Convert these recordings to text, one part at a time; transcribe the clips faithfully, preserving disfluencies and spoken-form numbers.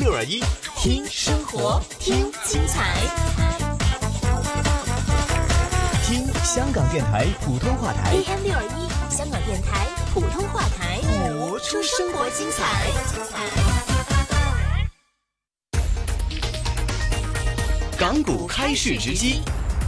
六二一，听生活，听精彩，听香港电台普通话台 A M 六二一，香港电台普通话台， 播出生活精彩。港股开市直击。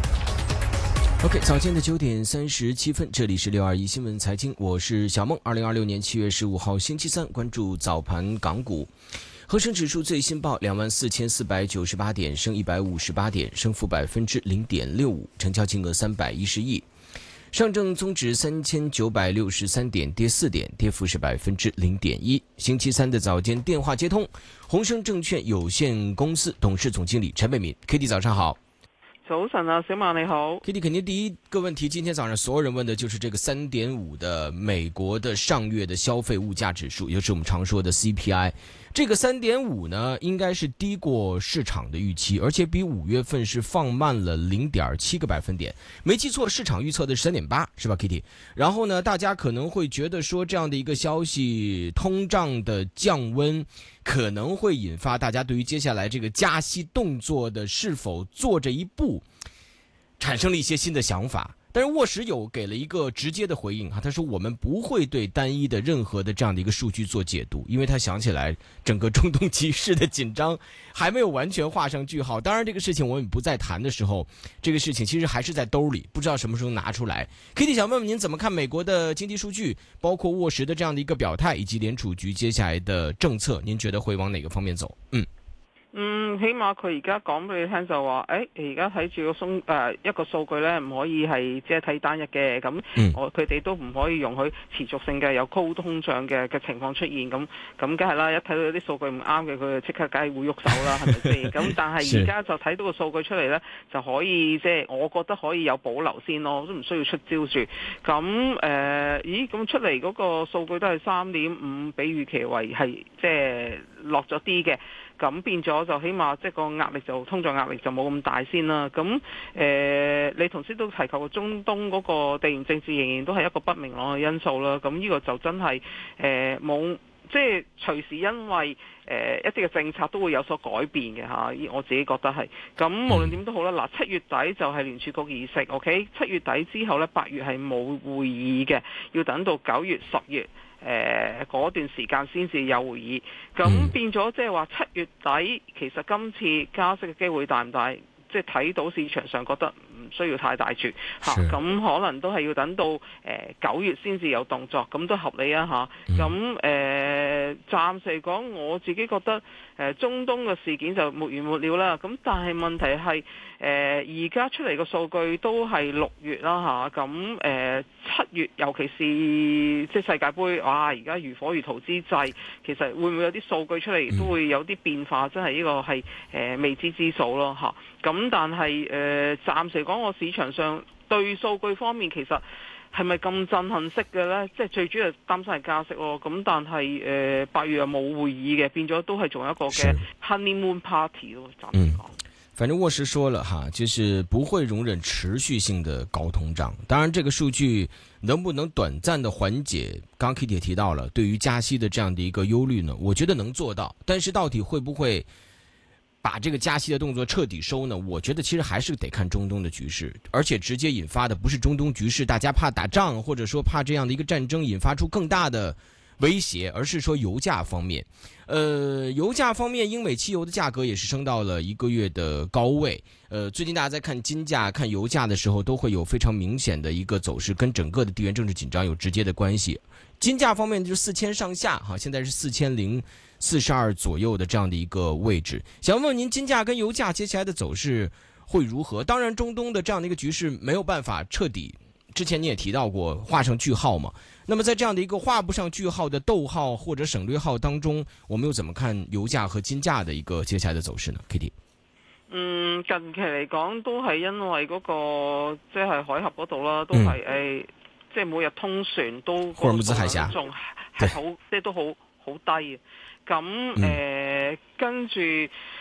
OK， 早间的九点三十七分，这里是六二一新闻财经，我是小梦。二零二六年七月十五号星期三，关注早盘港股。恒生指数最新报两万四千四百九十八点，升一百五十八点，升幅百分之零点六五，成交金额三百一十亿。上证综指三千九百六十三点，跌四点，跌幅是百分之零点一。星期三的早间电话接通，宏生证券有限公司董事总经理陈北敏 ，Kitty 早上好。 早晨啊，小馬你好。 Kitty， 肯定第一个问题，今天早上所有人问的就是这个 三点五 的美国的上月的消费物价指数，也就是我们常说的 C P I。这个 三点五 呢，应该是低过市场的预期，而且比五月份是放慢了 零点七个百分点。没记错，市场预测的是 三点八， 是吧 Kitty？ 然后呢，大家可能会觉得说这样的一个消息，通胀的降温可能会引发大家对于接下来这个加息动作的是否做这一步产生了一些新的想法。但是沃什有给了一个直接的回应哈，他说我们不会对单一的任何的这样的一个数据做解读，因为他想起来整个中东局势的紧张还没有完全画上句号。当然这个事情我们不再谈的时候，这个事情其实还是在兜里，不知道什么时候拿出来。Kitty 想问问您怎么看美国的经济数据，包括沃什的这样的一个表態，以及聯儲局接下來的政策，您覺得會往哪個方面走？嗯。 嗯，起碼佢而家講俾你聽就話，誒而家睇住個數誒一個數據咧，唔可以係即係睇單一嘅，咁我佢哋都唔可以容許持續性嘅有高通脹嘅嘅情況出現，咁咁梗係啦，一睇到啲數據唔啱嘅，佢就即刻梗係會喐手啦，係咪先？咁但係而家就睇到個數據出嚟咧，就可以即係、就是、我覺得可以有保留先咯，都唔需要出招住。咁誒、呃，咦？咁出嚟嗰個數據都係三點五，比預期為係即係落咗啲嘅。咁變咗就起碼即係個壓力就通脹壓力就冇咁大先啦。咁誒、呃，你頭先都提及過中東嗰個地緣政治仍然都係一個不明朗嘅因素啦。咁呢個就真係誒冇，即係隨時因為誒、呃、一啲嘅政策都會有所改變嘅嚇。我自己覺得係。咁無論點都好啦，嗱七月底就係聯儲局議息 ，OK？ 七月底之後咧，八月係冇會議嘅，要等到九月、十月。誒嗰、呃、段時間先至有會議，咁變咗即係話七月底，其實今次加息嘅機會大唔大？即係睇到市場上覺得唔需要太大住嚇，咁、啊、可能都係要等到誒九、呃、月先至有動作，咁都合理啊嚇。咁誒、呃、暫時嚟講，我自己覺得誒、呃、中東嘅事件就沒完沒了啦。咁但係問題係誒而家出嚟嘅數據都係六月啦嚇，咁誒七月尤其是即係世界盃，哇！而家如火如荼之際，其實會唔會有啲數據出嚟都會有啲變化？真係呢個係誒、呃、未知之數咯嚇。咁咁但係誒、呃，暫時講我市場上對數據方面其實係咪咁震撼式嘅呢？即係最主要擔心係加息咯。咁但係誒八月又冇會議嘅，變咗都係仲有一個嘅 honeymoon party 咯。暫時講。 反正沃什說了哈，就是不會容忍持續性的高通脹。當然，這個數據能不能短暫的緩解，剛剛 Kitty 也提到了，對於加息的這樣的一個憂慮呢，我覺得能做到。但是到底會不會把這個加息的動作徹底收呢？我覺得其實還是得看中東的局勢，而且直接引發的不是中東局勢，大家怕打仗，或者說怕這樣的一個戰爭引發出更大的威脅，而是說油價方面，呃，油價方面，英美汽油的價格也是升到了一個月的高位。呃，最近大家在看金價、看油價的時候，都會有非常明顯的一個走勢，跟整個的地緣政治緊張有直接的關係。金價方面就四千上下，哈，現在是四千零四十二左右的這樣的一個位置。想問問您，金價跟油價接下來的走勢會如何？當然，中東的這樣的一個局勢沒有辦法徹底，之前你也提到過畫上句號嘛。那麼在這樣的一個畫不上句號的逗號或者省略號當中，我們又怎麼看油價和金價的一個接下來的走勢呢 ？Kitty？ 嗯，近期嚟講都係因為嗰、那個即係、就是、海峽嗰度啦，都係誒。嗯即係每日通船都個數量仲係好，即係都好好低嘅。咁誒、呃、跟住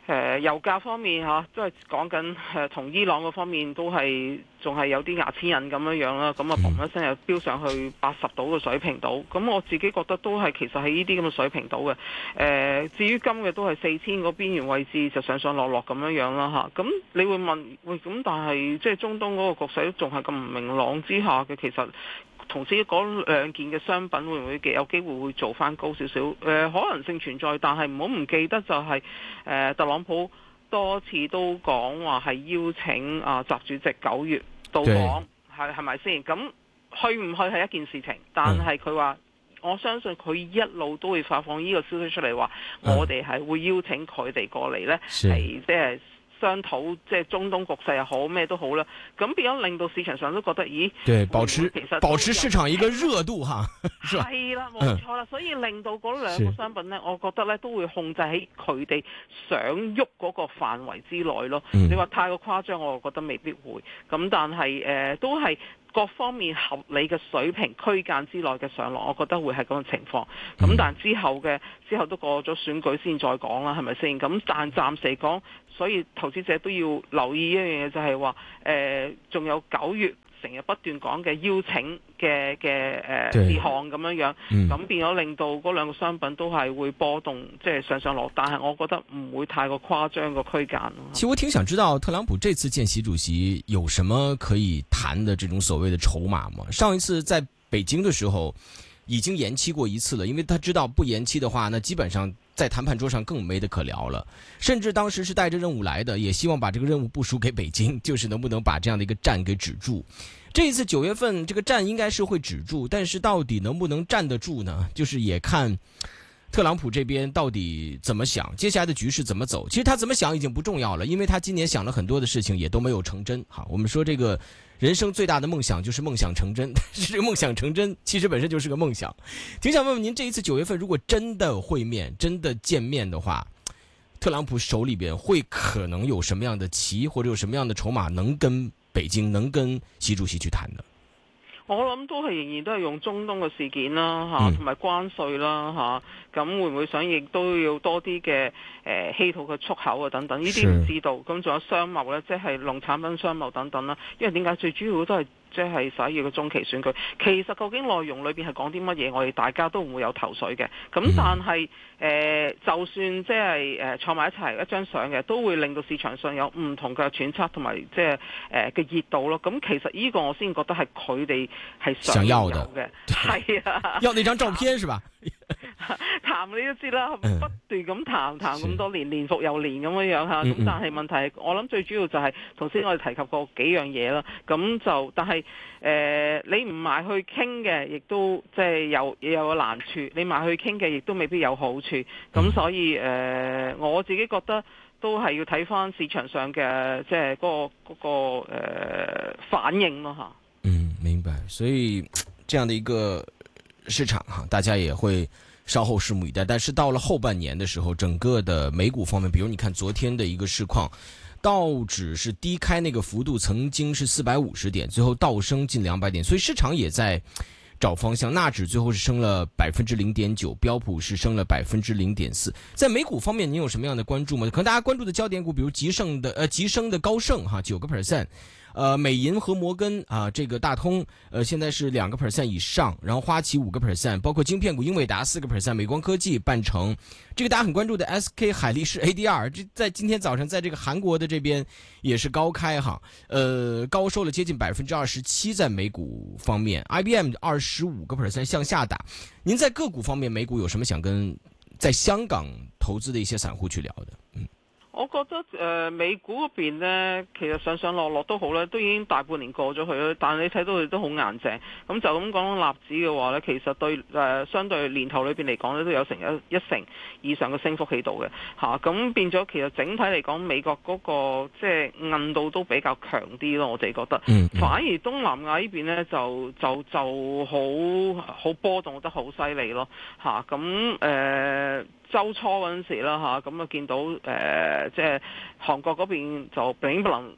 誒油價方面嚇，都係講緊誒同伊朗嗰方面都係仲係有啲牙齒印咁樣樣啦，咁啊砰一聲又飆上去八十度嘅水平度，咁我自己覺得都係其實係呢啲咁嘅水平度嘅。誒至於金嘅都係四千個邊緣位置就上上落落咁樣樣啦嚇，咁你會問喂，咁但係即係中東嗰個局勢都仲係咁唔明朗之下嘅，其實同時嗰兩件嘅商品會唔會有機會會做翻高少少？誒、呃、可能性存在，但係唔好唔記得就係、是、誒、呃、特朗普多次都講話係邀請啊習主席九月到訪，係係咪先？咁去唔去係一件事情，但係佢話我相信佢一路都會發放呢個消息出嚟，話我哋係會邀請佢哋過嚟呢，係即係商討即係中東局勢又好咩都好啦，咁變咗令到市場上都覺得，咦？ 對，保持其實保持市場一個熱度哈， 係啦，冇錯啦，嗯、所以令到嗰兩個商品呢，我覺得呢都會控制喺佢哋想喐嗰個範圍之內咯。嗯、你話太過誇張，我覺得未必會。咁但係誒、呃、都係各方面合理嘅水平區間之內嘅上落，我覺得會係咁嘅情況。咁、嗯、但之後嘅之後都過咗選舉先再講啦，係咪先？咁但暫時嚟講。所以投資者都要留意一樣嘢，就係話誒，仲有九月成日不斷講嘅邀請嘅嘅誒事項咁樣樣，咁、嗯、變咗令到嗰兩個商品都係會波動，即、就、係、是、上上落，但係我覺得唔會太過誇張個區間咯。 其實我挺想知道特朗普這次見習主席有什麼可以談的這種所謂的籌碼嗎？上一次在北京的時候已經延期過一次了，因為他知道不延期的話，那基本上在談判桌上更沒得可聊了。甚至當時是帶着任務來的，也希望把這個任務部署給北京，就是能不能把這樣的一個戰給止住。這一次九月份這個戰應該是會止住，但是到底能不能站得住呢？就是也看特朗普這邊到底怎麼想，接下來的局勢怎麼走。其實他怎麼想已經不重要了，因為他今年想了很多的事情也都沒有成真。好，我們說這個人生最大的夢想就是夢想成真，但是這個夢想成真其實本身就是個夢想。挺想問問您，這一次九月份如果真的會面，真的見面的話，特朗普手裏邊會可能有什麼樣的棋，或者有什麼樣的籌碼能跟北京，能跟習主席去談的？ 我諗都係仍然都係用中東嘅事件啦，嚇、嗯，同埋關稅啦，嚇，咁會唔會想亦都要多啲嘅誒稀土嘅出口啊等等？呢啲唔知道。咁仲有商貿咧，即係農產品商貿等等啦。因為點解最主要都係即係十一月嘅中期選舉，其實究竟內容裏邊係講啲乜嘢，我哋大家都唔會有頭緒嘅。咁但係誒、呃，就算即係誒坐埋一齊一張相嘅，都會令到市場上有唔同嘅揣測同埋即係誒嘅熱度咯。咁其實呢個我先覺得係佢哋係想要嘅，係啊， 要那張照片是吧？ 談你都知啦，不斷咁談談咁多年，年復又年咁樣樣嚇。咁、嗯、但係問題係，我諗最主要就係頭先我哋提及過幾樣嘢啦。咁就但係誒、呃，你唔埋去傾嘅，亦都即係有有個難處；你埋去傾嘅，亦都未必有好處。咁、嗯、所以誒、呃，我自己覺得都係要睇翻市場上嘅即係嗰個嗰、嗰個、呃、反應咯嚇。 嗯，明白。所以這樣的一個市場哈，大家也會稍後拭目以待。但是到了後半年的時候，整個的美股方面，比如你看昨天的一個市況，道指是低開那個幅度曾經是四百五十點，最後倒升近兩百點，所以市場也在找方向。納指最後是升了百分之零點九，標普是升了百分之零點四。在美股方面，您有什麼樣的關注嗎？可能大家關注的焦點股，比如急升的呃急升的高盛哈，九個 percent。呃，美銀和摩根啊，這個大通，呃，現在是兩個 percent 以上，然後花旗五個 percent，包括晶片股英偉達四個 percent，美光科技半成，這個大家很關注的 S K 海力士 A D R， 這在今天早上在這個韓國的這邊也是高開哈，呃，高收了接近百分之二十七，在美股方面 ，I B M 二十五個 percent 向下打。您在個股方面，美股有什麼想跟在香港投資的一些散戶去聊的？嗯。 我覺得誒、呃、美股嗰邊呢，其實上上落落都好咧，都已經大半年過咗去啦。但係你睇到佢都好硬淨。咁就咁講納指嘅話呢，其實對誒、呃、相對年頭裏邊嚟講呢，都有成一一成以上嘅升幅喺度嘅嚇。咁、啊、變咗其實整體嚟講，美國嗰、那個即係韌度都比較強啲咯。我哋覺得，嗯嗯、反而東南亞呢邊呢，就就就好好波動得好犀利咯嚇。咁、啊、誒。週初嗰陣時啦嚇，咁啊見到誒、呃、即係韓國嗰邊就並不能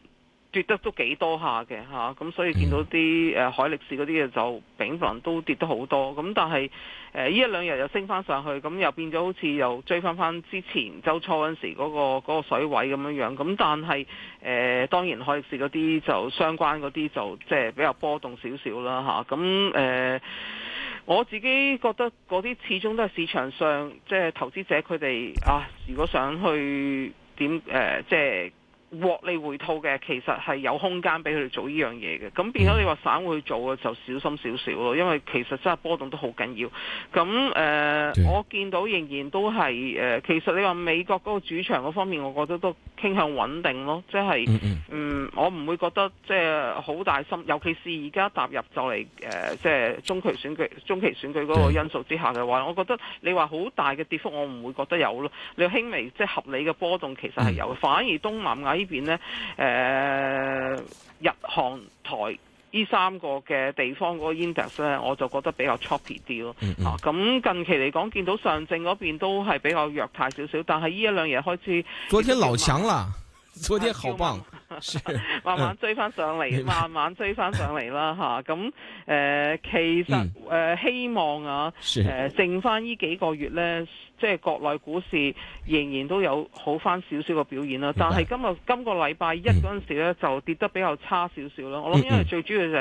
跌得都幾多下嘅嚇，咁、啊、所以見到啲誒、呃、海力士嗰啲嘢就丙房都跌得好多，咁但係誒呢一兩日又升翻上去，咁又變咗好似又追翻翻之前週初嗰陣時嗰、那個那個水位咁樣樣，咁但係誒、呃、當然海力士嗰啲就相關嗰啲就即係比較波動少少啦嚇，咁、啊、誒、呃、我自己覺得嗰啲始終都係市場上即係投資者佢哋啊，如果想去點誒、呃、即係。獲利回吐嘅，其實係有空間俾佢哋做呢樣嘢嘅，咁變咗你話散戶去做嘅就小心少少咯，因為其實真係波動都好緊要。咁誒、呃，我見到仍然都係誒、呃，其實你話美國嗰個主場嗰方面，我覺得都傾向穩定咯，即係嗯，嗯，我唔會覺得即係好大心，尤其是而家踏入就嚟誒，即係中期選舉、中期選舉嗰個因素之下嘅話，我覺得你話好大嘅跌幅，我唔會覺得有咯。你輕微即係合理嘅波動，其實係有，反而東南亞呢邊呢，誒、呃、日韓台呢三個嘅地方嗰個 index 呢，我就覺得比較 choppy 啲咯。嗯嗯啊，咁近期嚟講，見到上證嗰邊都係比較弱態少少，但係呢一兩日開始， 昨天老強啦，昨天好棒，是慢慢追翻上嚟，慢慢追翻上嚟啦嚇。咁、啊、誒、呃、其實誒、嗯呃、希望啊，誒、呃、剩翻呢幾個月呢。即係國內股市仍然都有好翻少少嘅表現啦，但係今日今個禮拜一嗰陣時咧就跌得比較差少少啦。我諗因為最主要就係